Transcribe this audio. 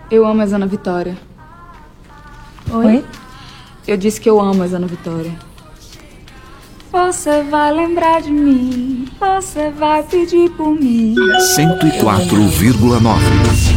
Eu amo a Ana Vitória. Oi? Eu disse que eu amo a Ana Vitória. Você vai lembrar de mim, você vai pedir por mim. 104,9